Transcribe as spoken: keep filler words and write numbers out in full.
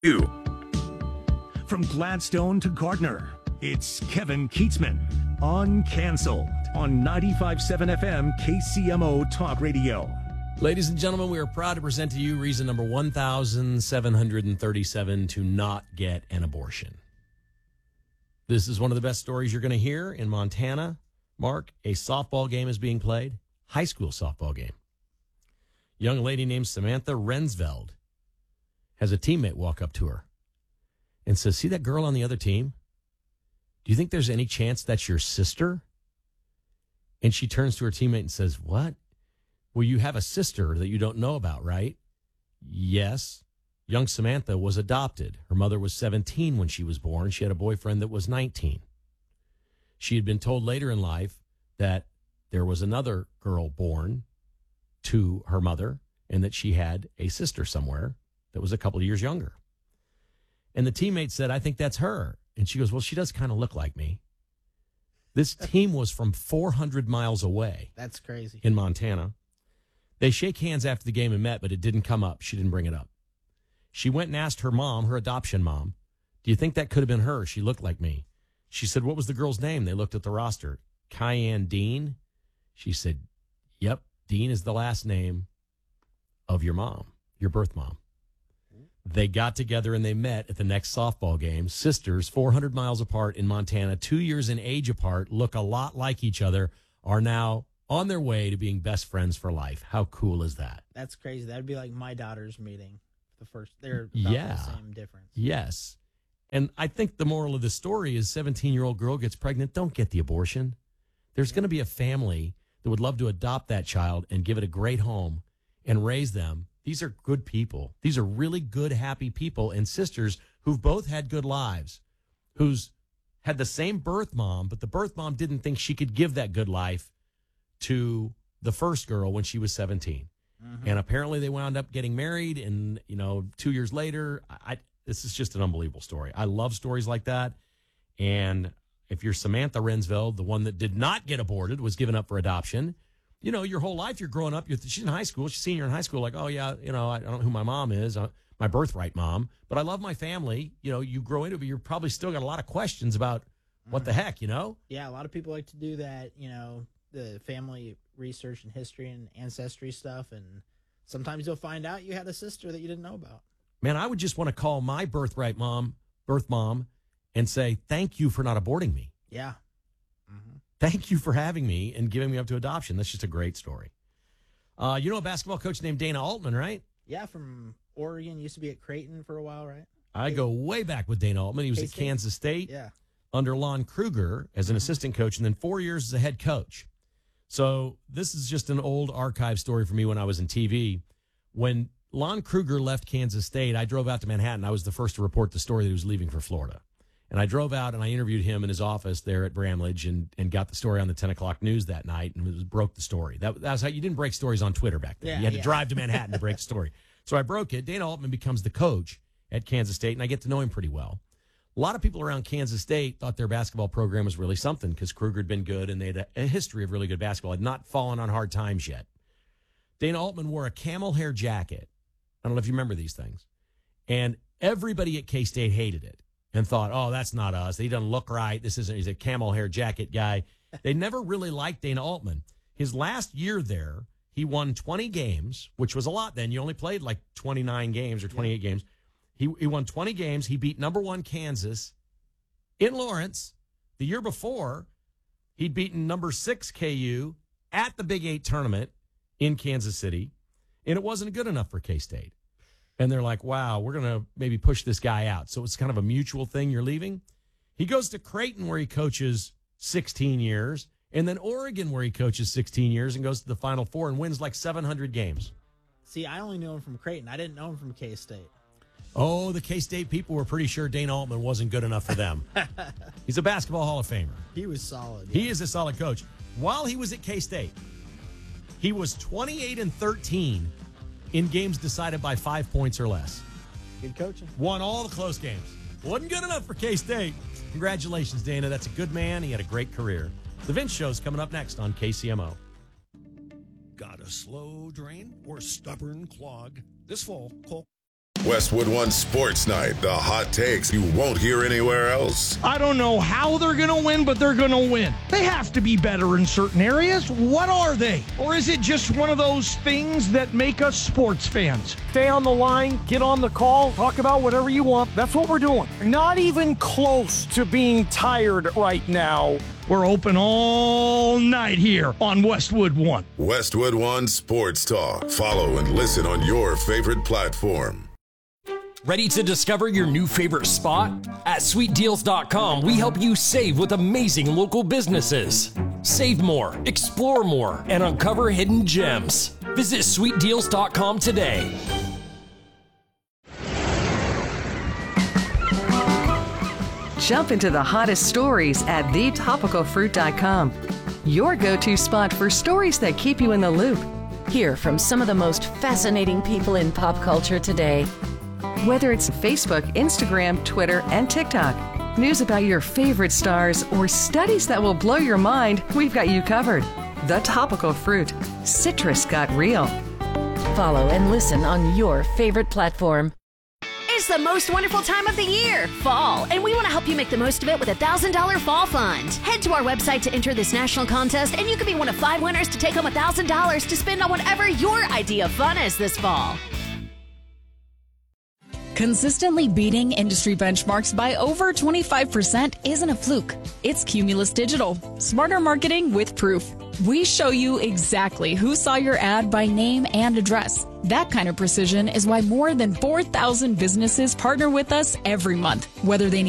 You. From Gladstone to Gardner, it's Kevin Keatsman on Canceled on ninety-five point seven F M K C M O Talk Radio. Ladies and gentlemen, we are proud to present to you reason number one thousand seven hundred thirty-seven to not get an abortion. This is one of the best stories you're going to hear in Montana. Mark, a softball game is being played, high school softball game. Young lady named Samantha Rensveld has a teammate walk up to her and says, "See that girl on the other team? Do you think there's any chance that's your sister?" And she turns to her teammate and says, "What? Well, you have a sister that you don't know about, right?" "Yes." Young Samantha was adopted. Her mother was seventeen when she was born. She had a boyfriend that was nineteen. She had been told later in life that there was another girl born to her mother and that she had a sister somewhere that was a couple of years younger. And the teammate said, "I think that's her." And she goes, "Well, she does kind of look like me." This team was from four hundred miles away. That's crazy. In Montana. They shake hands after the game and met, but it didn't come up. She didn't bring it up. She went and asked her mom, her adoption mom, "Do you think that could have been her? She looked like me." She said, "What was the girl's name?" They looked at the roster. Cayenne Dean. She said, "Yep, Dean is the last name of your mom, your birth mom." They got together and they met at the next softball game. Sisters, four hundred miles apart in Montana, two years in age apart, look a lot like each other, are now on their way to being best friends for life. How cool is that? That's crazy. That would be like my daughter's meeting. The first, they're about yeah. the same difference. Yes. And I think the moral of the story is seventeen-year-old girl gets pregnant, don't get the abortion. There's going to be a family that would love to adopt that child and give it a great home and raise them. These are good people. These are really good, happy people and sisters who've both had good lives, who's had the same birth mom, but the birth mom didn't think she could give that good life to the first girl when she was seventeen. Mm-hmm. And apparently they wound up getting married, and, you know, two years later, I, this is just an unbelievable story. I love stories like that. And if you're Samantha Rensveld, the one that did not get aborted, was given up for adoption, you know, your whole life you're growing up, you're, she's in high school, she's senior in high school, like, oh, yeah, you know, I don't know who my mom is, uh, my birthright mom, but I love my family. You know, you grow into it, but you're probably still got a lot of questions about what mm-hmm. the heck, you know? Yeah, a lot of people like to do that, you know, the family research and history and ancestry stuff, and sometimes you'll find out you had a sister that you didn't know about. Man, I would just want to call my birthright mom, birth mom, and say, thank you for not aborting me. Yeah. Mm-hmm. Thank you for having me and giving me up to adoption. That's just a great story. Uh, you know a basketball coach named Dana Altman, right? Yeah, from Oregon. Used to be at Creighton for a while, right? I go way back with Dana Altman. He was K-State. at Kansas State yeah. under Lon Kruger as an mm-hmm. assistant coach, and then four years as a head coach. So this is just an old archive story for me when I was in T V. When Lon Kruger left Kansas State, I drove out to Manhattan. I was the first to report the story that he was leaving for Florida. And I drove out and I interviewed him in his office there at Bramlage and, and got the story on the ten o'clock news that night and was, broke the story. That, that's how you didn't break stories on Twitter back then. Yeah, you had yeah. to drive to Manhattan to break the story. So I broke it. Dana Altman becomes the coach at Kansas State, and I get to know him pretty well. A lot of people around Kansas State thought their basketball program was really something because Kruger had been good and they had a, a history of really good basketball, had not fallen on hard times yet. Dana Altman wore a camel hair jacket. I don't know if you remember these things. And everybody at K-State hated it and thought, oh, that's not us. He doesn't look right. This isn't, he's a camel hair jacket guy. They never really liked Dana Altman. His last year there, he won twenty games, which was a lot then. You only played like twenty-nine games or twenty-eight yeah. games. He, he won twenty games. He beat number one Kansas in Lawrence. The year before, he'd beaten number six K U at the Big Eight tournament in Kansas City, and it wasn't good enough for K-State. And they're like, wow, we're going to maybe push this guy out. So it's kind of a mutual thing. You're leaving. He goes to Creighton, where he coaches sixteen years, and then Oregon, where he coaches sixteen years, and goes to the Final Four and wins like seven hundred games. See, I only knew him from Creighton. I didn't know him from K-State. Oh, the K-State people were pretty sure Dana Altman wasn't good enough for them. He's a basketball Hall of Famer. He was solid. Yeah. He is a solid coach. While he was at K-State, he was twenty-eight and thirteen in games decided by five points or less. Good coaching. Won all the close games. Wasn't good enough for K-State. Congratulations, Dana. That's a good man. He had a great career. The Vince Show's coming up next on K C M O. Got a slow drain or stubborn clog? This fall, call Westwood One Sports Night, the hot takes you won't hear anywhere else. I don't know how they're going to win, but they're going to win. They have to be better in certain areas. What are they? Or is it just one of those things that make us sports fans? Stay on the line, get on the call, talk about whatever you want. That's what we're doing. Not even close to being tired right now. We're open all night here on Westwood One. Westwood One Sports Talk. Follow and listen on your favorite platform. Ready to discover your new favorite spot? At sweet deals dot com, we help you save with amazing local businesses. Save more, explore more, and uncover hidden gems. Visit sweet deals dot com today. Jump into the hottest stories at the topical fruit dot com. Your go-to spot for stories that keep you in the loop. Hear from some of the most fascinating people in pop culture today. Whether it's Facebook, Instagram, Twitter, and TikTok, news about your favorite stars, or studies that will blow your mind, we've got you covered. The Topical Fruit. Citrus got real. Follow and listen on your favorite platform. It's the most wonderful time of the year, fall, and we want to help you make the most of it with a one thousand dollars Fall Fund. Head to our website to enter this national contest, and you could be one of five winners to take home one thousand dollars to spend on whatever your idea of fun is this fall. Consistently beating industry benchmarks by over twenty-five percent isn't a fluke. It's Cumulus Digital. Smarter marketing with proof. We show you exactly who saw your ad by name and address. That kind of precision is why more than four thousand businesses partner with us every month, whether they need